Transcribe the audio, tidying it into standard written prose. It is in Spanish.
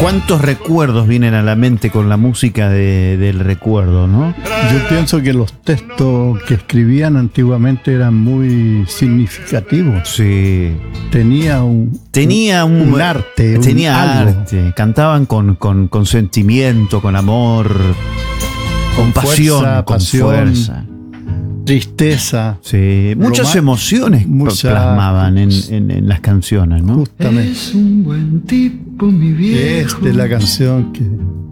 ¿Cuántos recuerdos vienen a la mente con la música del recuerdo, no? Yo pienso que los textos que escribían antiguamente eran muy significativos. Sí. Tenía un arte. Tenía arte. Cantaban con sentimiento, con amor, con pasión, con fuerza. Tristeza. Sí, muchas emociones plasmaban en las canciones, ¿no? Justamente. Es un buen tipo, mi viejo. Es de la canción que